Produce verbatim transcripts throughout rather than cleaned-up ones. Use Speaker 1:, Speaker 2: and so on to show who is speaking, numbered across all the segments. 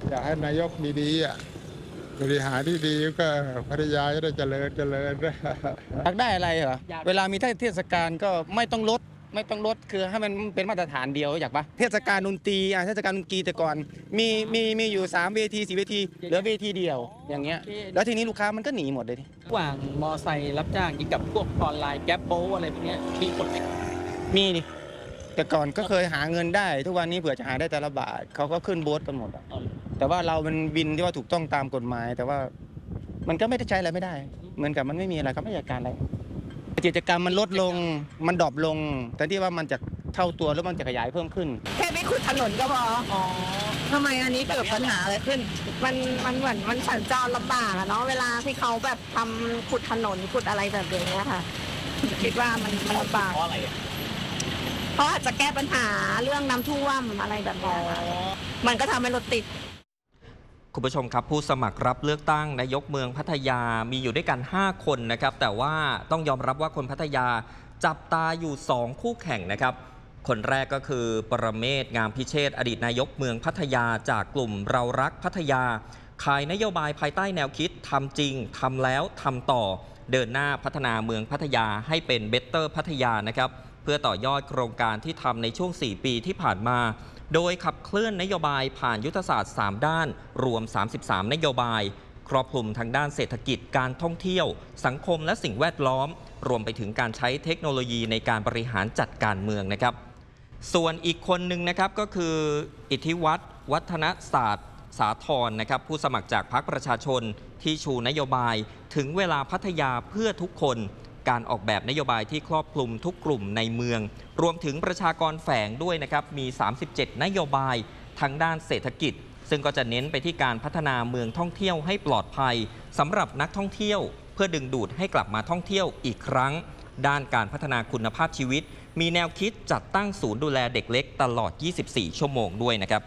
Speaker 1: อยากให้นายกดีๆอ่ะบริหารที่ดีก็พัทยาจะได้เจริญเจริญ
Speaker 2: อยากได้อะไรเหรอเวลามีเทศกาลก็ไม่ต้องลดไม่ต้องลดคือให้มันเป็นมาตรฐานเดียวอยากปะเทศกาลดนตรีอ่ะเทศกาลดนตรีแต่ก่อนมีมีมีอยู่สามเวทีสี่เวทีเหลือเวทีเดียวอย่างเงี้ยแล้วทีนี้ลูกค้ามันก็หนีหมดเลย
Speaker 3: ระหว่างมอไซค์รับจ้างกับพวกออนไลน์แก๊ปโบอะไรพวกนี้มีผลไหม
Speaker 2: มีดิแต่ก่อนก็เคยหาเงินได้ทุกวันนี้เผื่อจะหาได้แต่ละบาทเขาก็ขึ้นโบ๊ทกันหมดแต่ว่าเรามันบินที่ว่าถูกต้องตามกฎหมาย แต่ว่ามันก็ไม่ได้ใช้อะไรไม่ได้เหมือนกับมันไม่มีอะไรเขาไม่อยากการอะไรกิจกรรมมันลดลงมันดรอปลงแต่ที่ว่ามันจะเท่าตัวแล้วมันจะขยายเพิ่มขึ้น
Speaker 4: แค่ไม่ขุดถนนก็พออ๋อทำไมอันนี้เกิดปัญหาอะไรขึ้นมันมันเหมือนมันสัญจรลำบากอะเนาะเวลาที่เขาแบบทำขุดถนนขุดอะไรแบบนี้ค่ะคิดว่ามันมันลำบากเพราะอะไรเพราะอาจจะแก้ปัญหาเรื่องน้ำท่วมอะไรแบบนี้มันก็ทำให้รถติด
Speaker 5: คุณผู้ชมครับผู้สมัครรับเลือกตั้งนายกเมืองพัทยามีอยู่ด้วยกันห้าคนนะครับแต่ว่าต้องยอมรับว่าคนพัทยาจับตาอยู่สองคู่แข่งนะครับคนแรกก็คือปรเมศ งามพิเชษฐ์อดีตนายกเมืองพัทยาจากกลุ่มเรารักพัทยาขายนโยบายภายใต้แนวคิดทำจริงทำแล้วทำต่อเดินหน้าพัฒนาเมืองพัทยาให้เป็นเบเตอร์พัทยานะครับเพื่อต่อยอดโครงการที่ทำในช่วงสี่ปีที่ผ่านมาโดยขับเคลื่อนนโยบายผ่านยุทธศาสตร์สามด้านรวมสามสิบสามนโยบายครอบคลุมทั้งด้านเศรษฐกิจการท่องเที่ยวสังคมและสิ่งแวดล้อมรวมไปถึงการใช้เทคโนโลยีในการบริหารจัดการเมืองนะครับส่วนอีกคนหนึ่งนะครับก็คืออิทธิวัฒน์วัฒนศาสตร์สาธรนะครับผู้สมัครจากพรรคประชาชนที่ชูนโยบายถึงเวลาพัทยาเพื่อทุกคนการออกแบบนโยบายที่ครอบคลุมทุกกลุ่มในเมืองรวมถึงประชากรแฝงด้วยนะครับมีสามสิบเจ็ดนโยบายทั้งด้านเศรษฐกิจซึ่งก็จะเน้นไปที่การพัฒนาเมืองท่องเที่ยวให้ปลอดภัยสำหรับนักท่องเที่ยวเพื่อดึงดูดให้กลับมาท่องเที่ยวอีกครั้งด้านการพัฒนาคุณภาพชีวิตมีแนวคิดจัดตั้งศูนย์ดูแลเด็กเล็กตลอดยี่สิบสี่ชั่วโมงด้วยนะครับ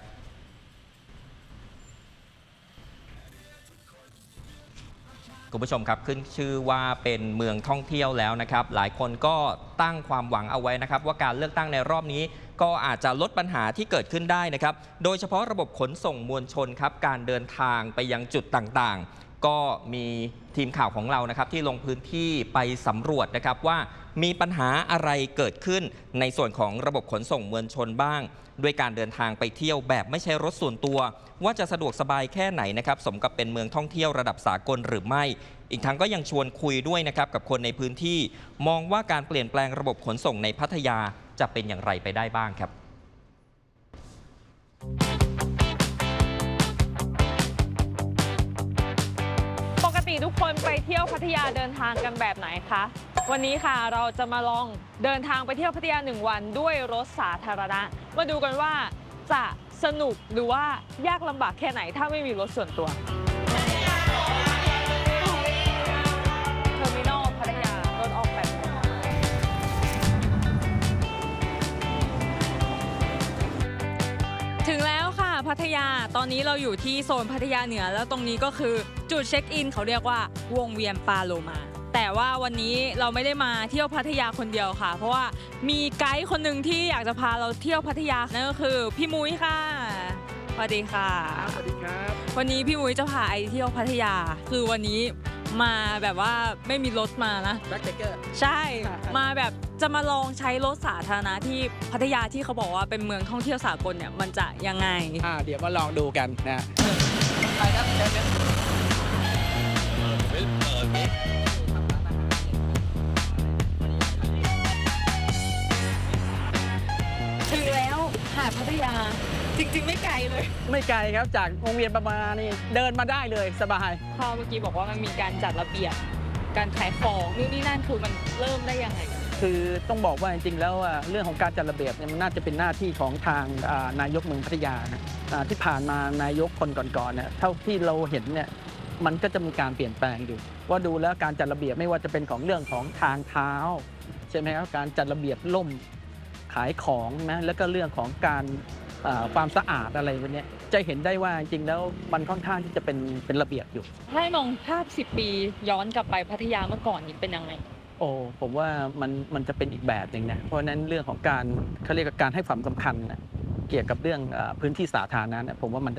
Speaker 5: คุณผู้ชมครับขึ้นชื่อว่าเป็นเมืองท่องเที่ยวแล้วนะครับหลายคนก็ตั้งความหวังเอาไว้นะครับว่าการเลือกตั้งในรอบนี้ก็อาจจะลดปัญหาที่เกิดขึ้นได้นะครับโดยเฉพาะระบบขนส่งมวลชนครับการเดินทางไปยังจุดต่างๆก็มีทีมข่าวของเรานะครับที่ลงพื้นที่ไปสำรวจนะครับว่ามีปัญหาอะไรเกิดขึ้นในส่วนของระบบขนส่งมวลชนบ้างด้วยการเดินทางไปเที่ยวแบบไม่ใช่รถส่วนตัวว่าจะสะดวกสบายแค่ไหนนะครับสมกับเป็นเมืองท่องเที่ยวระดับสากลหรือไม่อีกทั้งก็ยังชวนคุยด้วยนะครับกับคนในพื้นที่มองว่าการเปลี่ยนแปลงระบบขนส่งในพัทยาจะเป็นอย่างไรไปได้บ้างครับ
Speaker 6: ปกติทุกคนไปเที่ยวพัทยาเดินทางกันแบบไหนคะวันนี้ค่ะเราจะมาลองเดินทางไปเที่ยวพัทยาหนึ่งวันด้วยรถสาธารณะมาดูกันว่าจะสนุกหรือว่ายากลำบากแค่ไหนถ้าไม่มีรถส่วนตัวเทอร์มินอลพัทยารถออกแบบถึงแล้วค่ะพัทยาตอนนี้เราอยู่ที่โซนพัทยาเหนือแล้วตรงนี้ก็คือจุดเช็คอินเขาเรียกว่าวงเวียนปาโลมาแต่ว่าวันนี้เราไม่ได้มาเที่ยวพัทยาคนเดียวค่ะเพราะว่ามีไกด์คนหนึ่งที่อยากจะพาเราเที่ยวพัทยานั่นก็คือพี่มุ้ยค่ะสวัสดีค่ะ
Speaker 3: สวัสดีครับ
Speaker 6: วันนี้พี่มุ้ยจะพาไอเที่ยวพัทยาคือวันนี้มาแบบว่าไม่มีรถมานะ
Speaker 3: แบ็คแพคเกอร์
Speaker 6: ใช่มาแบบจะมาลองใช้รถสาธารณะที่พัทยาที่เขาบอกว่าเป็นเมืองท่องเที่ยวสากลเนี่ยมันจะยังไง
Speaker 3: อ่าเดี๋ยวมาลองดูกันนะไปครับเชิญ
Speaker 4: ถึงแล้วหาดพัทยาจริงๆไม่ไกลเลย
Speaker 3: ไม่ไกลครับจากวงเวียนประมาณนี่เดินมาได้เลยสบาย
Speaker 6: พอเมื่อกี้บอกว่ามันมีการจัดระเบียบการขายของนู่นนี่นั่นคือมันเริ่มได้ยังไง
Speaker 3: คือต้องบอกว่าจริงๆแล้วเรื่องของการจัดระเบียบเนี่ยมันน่าจะเป็นหน้าที่ของทางนายกเมืองพัทยานะที่ผ่านมานายกคนก่อนๆเนี่ยเท่าที่เราเห็นเนี่ยมันก็จะมีการเปลี่ยนแปลงอยู่ว่าดูแล้วการจัดระเบียบไม่ว่าจะเป็นของเรื่องของทางเท้าใช่ไหมครับการจัดระเบียบล่มขายของนะแล้วก็เรื่องของการความสะอาดอะไรพวกนี้จะเห็นได้ว่าจริงๆแล้วมันค่อนข้างที่จะเป็นเป็นระเบียบอยู่
Speaker 6: ให้มองภาพสิบปีย้อนกลับไปพัทยาเมื่อก่อนนี่เป็นยังไง
Speaker 3: โอ้ผมว่ามันมันจะเป็นอีกแบบหนึ่งนะเพราะนั้นเรื่องของการเขาเรียกการให้ความสำคัญนะเกี่ยวกับเรื่องพื้นที่สาธารณะนะผมว่ามัน